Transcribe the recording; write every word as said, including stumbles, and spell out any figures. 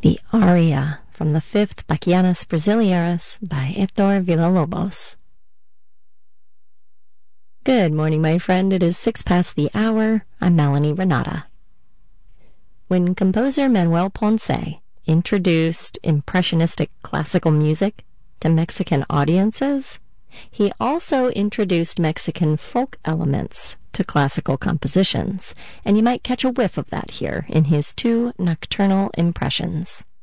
The aria from the fifth Bachianas Brasileiras by Héctor Villa-Lobos. Good morning, my friend. It is six past the hour. I'm Melanie Renata. When composer Manuel Ponce introduced impressionistic classical music to Mexican audiences, he also introduced Mexican folk elements to classical compositions, and you might catch a whiff of that here in his two nocturnal impressions.